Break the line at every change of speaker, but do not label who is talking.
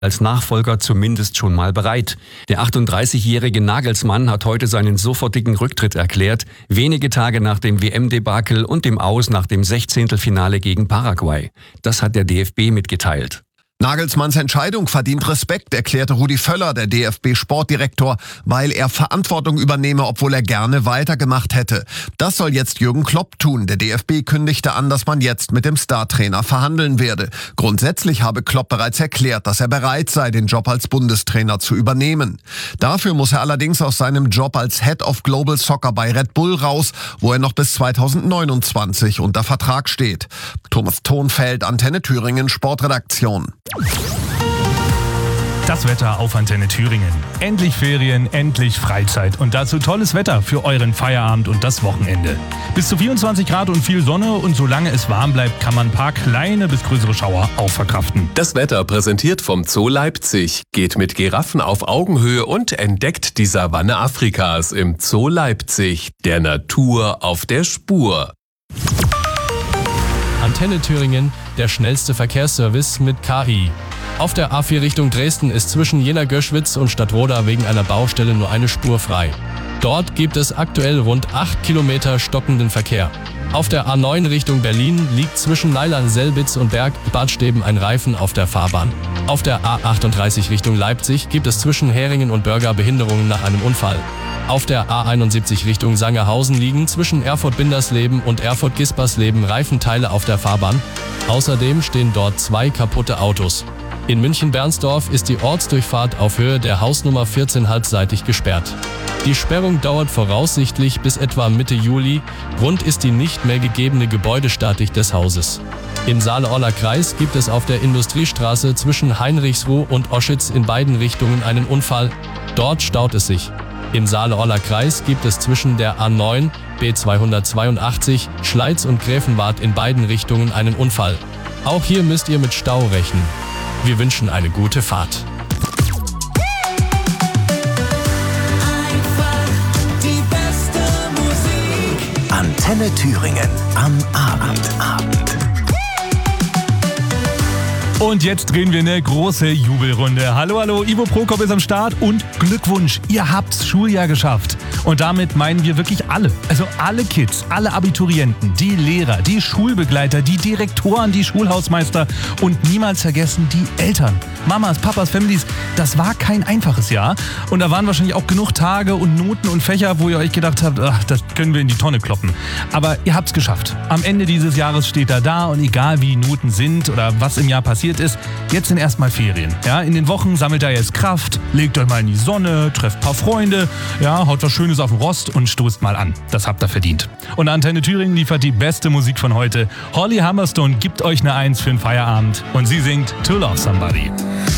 als Nachfolger zumindest schon mal bereit. Der 38-jährige Nagelsmann hat heute seinen sofortigen Rücktritt erklärt, wenige Tage nach dem WM-Debakel und dem Aus nach dem 16. gegen Paraguay. Das hat der DFB mitgeteilt.
Nagelsmanns Entscheidung verdient Respekt, erklärte Rudi Völler, der DFB-Sportdirektor, weil er Verantwortung übernehme, obwohl er gerne weitergemacht hätte. Das soll jetzt Jürgen Klopp tun. Der DFB kündigte an, dass man jetzt mit dem Startrainer verhandeln werde. Grundsätzlich habe Klopp bereits erklärt, dass er bereit sei, den Job als Bundestrainer zu übernehmen. Dafür muss er allerdings aus seinem Job als Head of Global Soccer bei Red Bull raus, wo er noch bis 2029 unter Vertrag steht. Thomas Thonfeld, Antenne Thüringen, Sportredaktion.
Das Wetter auf Antenne Thüringen. Endlich Ferien, endlich Freizeit und dazu tolles Wetter für euren Feierabend und das Wochenende. Bis zu 24 Grad und viel Sonne und solange es warm bleibt, kann man ein paar kleine bis größere Schauer auch verkraften.
Das Wetter präsentiert vom Zoo Leipzig. Geht mit Giraffen auf Augenhöhe und entdeckt die Savanne Afrikas im Zoo Leipzig. Der Natur auf der Spur.
Antenne Thüringen, der schnellste Verkehrsservice mit KI. Auf der A4 Richtung Dresden ist zwischen Jena-Göschwitz und Stadtroda wegen einer Baustelle nur eine Spur frei. Dort gibt es aktuell rund 8 Kilometer stockenden Verkehr. Auf der A9 Richtung Berlin liegt zwischen Neilern-Selbitz und Berg-Bad Steben ein Reifen auf der Fahrbahn. Auf der A38 Richtung Leipzig gibt es zwischen Heringen und Börger Behinderungen nach einem Unfall. Auf der A71 Richtung Sangerhausen liegen zwischen Erfurt-Bindersleben und Erfurt-Gispersleben Reifenteile auf der Fahrbahn. Außerdem stehen dort 2 kaputte Autos. In München-Bernsdorf ist die Ortsdurchfahrt auf Höhe der Hausnummer 14 halbseitig gesperrt. Die Sperrung dauert voraussichtlich bis etwa Mitte Juli. Grund ist die nicht mehr gegebene Gebäudestatik des Hauses. Im Saale-Orler Kreis gibt es auf der Industriestraße zwischen Heinrichsruh und Oschitz in beiden Richtungen einen Unfall. Dort staut es sich. Im Saale-Orler Kreis gibt es zwischen der A9, B282, Schleiz und Gräfenwart in beiden Richtungen einen Unfall. Auch hier müsst ihr mit Stau rechnen. Wir wünschen eine gute Fahrt.
Die beste Musik.
Antenne Thüringen am Abend.
Und jetzt drehen wir eine große Jubelrunde. Hallo, Ivo Prokop ist am Start und Glückwunsch, ihr habt's Schuljahr geschafft. Und damit meinen wir wirklich alle. Also alle Kids, alle Abiturienten, die Lehrer, die Schulbegleiter, die Direktoren, die Schulhausmeister und niemals vergessen die Eltern. Mamas, Papas, Families, das war kein einfaches Jahr. Und da waren wahrscheinlich auch genug Tage und Noten und Fächer, wo ihr euch gedacht habt, ach, das können wir in die Tonne kloppen. Aber ihr habt's geschafft. Am Ende dieses Jahres steht er da und egal wie Noten sind oder was im Jahr passiert ist, jetzt sind erstmal Ferien. Ja, in den Wochen sammelt er jetzt Kraft, legt euch mal in die Sonne, trefft ein paar Freunde, ja, haut was Schönes auf den Rost und stoßt mal an. Das habt ihr verdient. Und Antenne Thüringen liefert die beste Musik von heute. Holly Humberstone gibt euch eine 1 für den Feierabend und sie singt To Love Somebody.